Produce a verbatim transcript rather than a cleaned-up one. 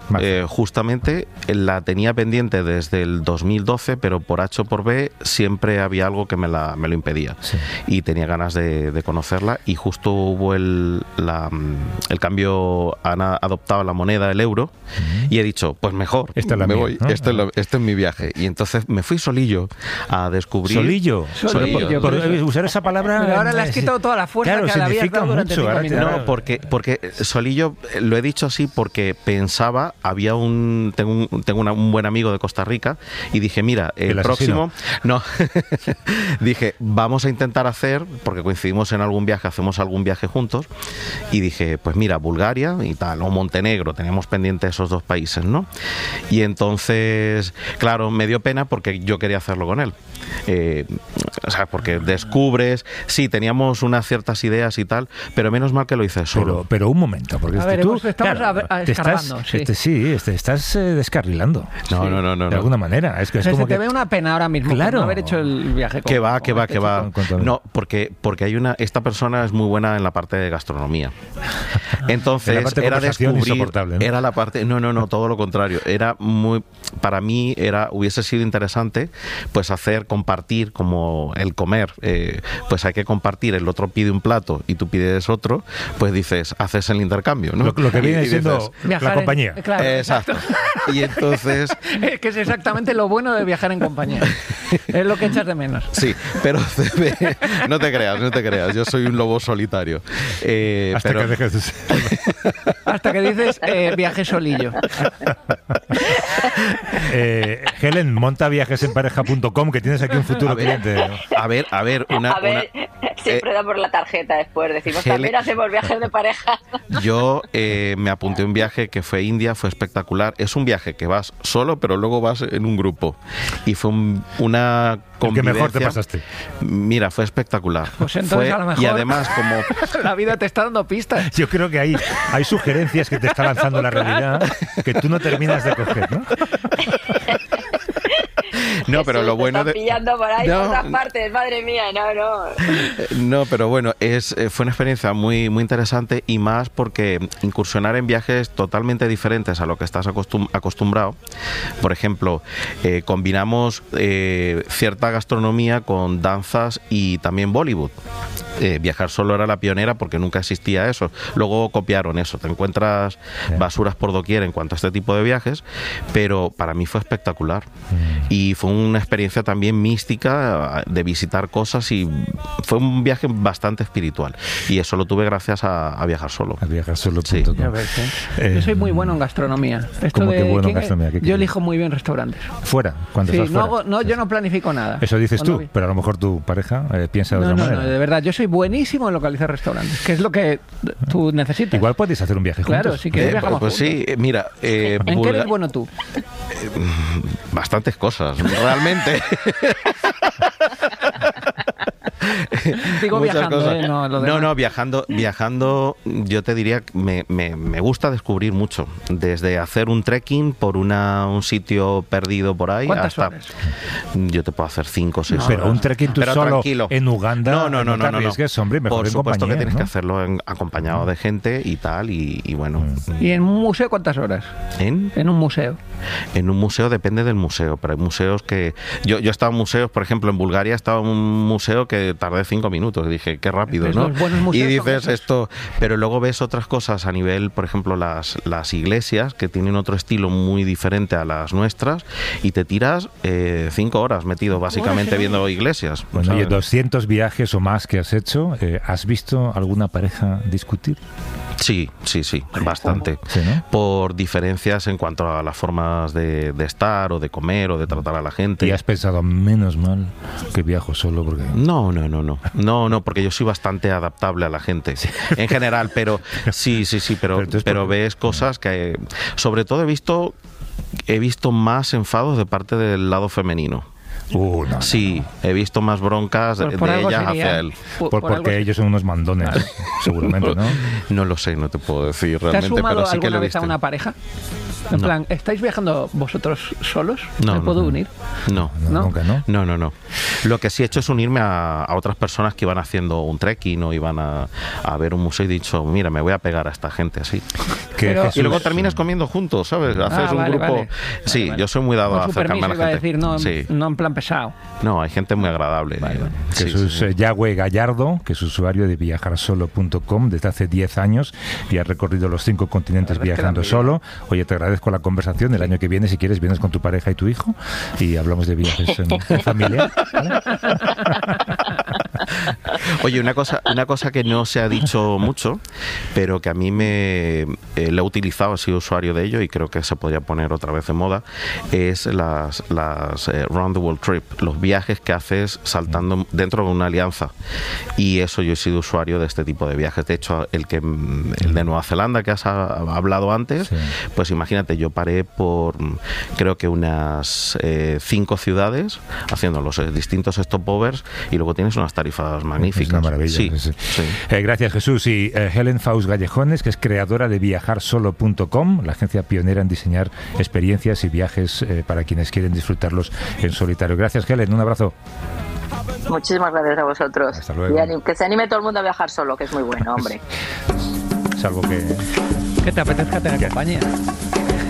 eh, justamente la tenía pendiente desde el dos mil doce, pero por H o por B siempre había algo que me, la, me lo impedía. Sí. Y tenía ganas de, de conocerla, y justo hubo el, la, el cambio, han adoptado la moneda, el euro, uh-huh. y he dicho, pues mejor, Esta es la me mía, voy, ¿no? este, es lo, este es mi viaje. Y entonces me fui solillo a descubrir... ¿Solillo? Solillo. Por, por usar esa palabra... Pero ahora le has quitado toda la fuerza claro, que le habías dado durante mucho, cinco minutos. No, porque, porque solillo, lo he dicho así porque pensaba, había un... Tengo un, tengo una, un buen amigo de Costa Rica, y dije, mira, el, el próximo... No, dije, vamos a intentar hacer, porque coincidimos en algún viaje, hacemos algún viaje juntos, y dije, pues mira, Bulgaria y tal, o Montenegro, teníamos pendiente esos dos países, ¿no? Y entonces, claro, me dio pena porque yo quería hacerlo con él. Eh, o sea, porque descubres, sí, teníamos unas ciertas ideas y tal, pero menos mal que lo hice solo. Pero, pero un momento, porque a este, ver, tú hemos, estamos claro, a, a te estás, sí, este, sí te estás eh, descarrilando. No, sí, no, no, no. De no. alguna manera. Es que es o sea, como se te que... ve una pena ahora mismo claro. por no haber hecho el viaje. Con, que va, que va, este que va. Con, con no, porque, porque hay una... Esta persona es muy buena en la parte de gastronomía. Entonces, parte de era descubrir... ¿no? Era la parte... No, no, no, todo lo contrario. Era muy... Para mí, era hubiese sido interesante, pues hacer, compartir, como el comer. Eh, pues hay que compartir, el otro pide un plato y tú pides otro, pues dices, haces el intercambio, ¿no? Lo, lo que viene y, y siendo dices, la compañía. En, claro, exacto. exacto. Y entonces... Es que es exactamente lo bueno de viajar en compañía. Es lo que echas de menos. Sí, pero no te creas, no te creas. Yo soy un lobo solitario. Eh, Hasta pero... que dejes de ser. Hasta que dices eh, viaje solillo. eh, Helen, monta viajes en pareja punto com, que tienes aquí un futuro a ver, cliente. A ver, a ver, una... A ver, una, siempre eh, da por la tarjeta después. Decimos, Helen, también hacemos viajes de pareja. Yo eh, me apunté a un viaje que fue India, fue espectacular. Es un viaje que vas solo, pero luego vas en un grupo. Y fue un, una convivencia... ¿Qué mejor te pasaste? Mira, fue espectacular. Pues entonces fue, a lo mejor... Y además, como... La vida te está dando pistas. Yo creo que hay, hay sugerencias que te está lanzando la realidad que tú no terminas de coger, ¿no? No, pero lo bueno de... pillando por ahí, no, por otras partes, madre mía, no, no. No, pero bueno, es fue una experiencia muy muy interesante, y más porque incursionar en viajes totalmente diferentes a lo que estás acostum acostumbrado. Por ejemplo, eh, combinamos eh, cierta gastronomía con danzas y también Bollywood. Eh, viajar solo era la pionera porque nunca existía eso. Luego copiaron eso. Te encuentras basuras por doquier en cuanto a este tipo de viajes, pero para mí fue espectacular. Y fue una experiencia también mística de visitar cosas, y fue un viaje bastante espiritual. Y eso lo tuve gracias a, a viajar solo. A viajar solo. Sí. A ver, ¿sí? Eh, yo soy muy bueno en gastronomía. Esto ¿Cómo de, que bueno en ¿qué? gastronomía? ¿Qué yo quieres? elijo muy bien restaurantes. ¿Fuera? Cuando sí, estás no fuera. hago, no, yo no planifico nada. Eso dices Cuando tú, vi... pero a lo mejor tu pareja eh, piensa de no, otra no, manera. No, de verdad, yo soy buenísimo en localizar restaurantes, que es lo que tú necesitas. Igual podéis hacer un viaje juntos. Claro, si quieres eh, viajamos Pues juntos. sí, mira... Eh, ¿En Bulga... qué eres bueno tú? Eh, bastantes cosas, realmente. Digo Muchas viajando, cosas. ¿eh? No, lo no, demás. no, viajando, viajando, yo te diría que me, me, me gusta descubrir mucho. Desde hacer un trekking por una, un sitio perdido por ahí ¿Cuántas hasta... horas? Yo te puedo hacer cinco o seis No, horas. Pero un trekking tú Pero solo tranquilo. en Uganda, no, no, no, no te no, no, arriesgues, hombre, mejor por en supuesto compañía, que tienes ¿no? que hacerlo en, acompañado de gente y tal, y, y bueno. ¿Y en un museo cuántas horas? ¿En? En un museo. En un museo depende del museo, pero hay museos que... Yo, yo he estado en museos, por ejemplo, en Bulgaria he estado en un museo que tardé cinco minutos. Y dije, qué rápido, ¿no? Los buenos museos Y dices son esos. esto... Pero luego ves otras cosas a nivel, por ejemplo, las, las iglesias, que tienen otro estilo muy diferente a las nuestras, y te tiras eh, cinco horas metido básicamente Bueno, sí. viendo iglesias. Bueno, ¿sabes? oye, doscientos viajes o más que has hecho, eh, ¿has visto alguna pareja discutir? Sí, sí, sí, bastante. Sí, ¿no? Por diferencias en cuanto a las formas de, de estar o de comer o de tratar a la gente. ¿Y has pensado, menos mal que viajo solo? Porque No, no, no, no. No, no, porque yo soy bastante adaptable a la gente. Sí. En general, pero sí, sí, sí, pero, Pero, pero porque... ves cosas que... Sobre todo he visto, he visto más enfados de parte del lado femenino. Uh, no, sí, no, no. he visto más broncas Por- de, por de algo ellas sería. hacia él. Por- Por, por porque algo- ellos son unos mandones, seguramente, ¿no? No lo sé, no te puedo decir ¿Te has realmente, sumado pero sí que alguna lo he vez a visto. una pareja? En No. plan, ¿estáis viajando vosotros solos? No, ¿Me no, puedo no. unir? No. No, ¿No? nunca, ¿no? No, no, no. Lo que sí he hecho es unirme a, a otras personas que iban haciendo un trekking o iban a, a ver un museo y he dicho, mira, me voy a pegar a esta gente así. Que Pero- Jesús- Y luego terminas comiendo juntos, ¿sabes? Haces Ah, un vale, grupo. vale. Sí, Vale, vale. yo soy muy dado Con a su acercarme permiso a la iba a gente. decir, no, Sí. no en plan pesado. No, hay gente muy agradable. Vale, vale. Sí, Jesús sí, sí. eh, Yagüe Gallardo, que es usuario de viajar solo punto com desde hace diez años y ha recorrido los cinco continentes La verdad es que viajando la envidia. solo. Oye, te agradezco la conversación. El año que viene, si quieres, vienes con tu pareja y tu hijo y hablamos de viajes en, en familia. ¿Vale? Oye, una cosa, una cosa que no se ha dicho mucho, pero que a mí me eh, la he utilizado, he sido usuario de ello y creo que se podría poner otra vez de moda, es las, las eh, Round the World Trip, los viajes que haces saltando dentro de una alianza. Y eso yo he sido usuario de este tipo de viajes. De hecho, el que mm, el de Nueva Zelanda que has ha- hablado antes, Sí. pues imagínate, yo paré por mm, creo que unas eh, cinco ciudades haciendo los eh, distintos stopovers y luego tienes unas tarifas magníficas. Es una maravilla. Sí, sí, sí. sí. Eh, gracias, Jesús. Y eh, Helen Faust Gallejones, que es creadora de viajar solo punto com, la agencia pionera en diseñar experiencias y viajes eh, para quienes quieren disfrutarlos en solitario. Gracias, Helen. Un abrazo. Muchísimas gracias a vosotros. Hasta luego. Y anim- que se anime todo el mundo a viajar solo, que es muy bueno, hombre. Salvo que... Que te apetezca tener compañía.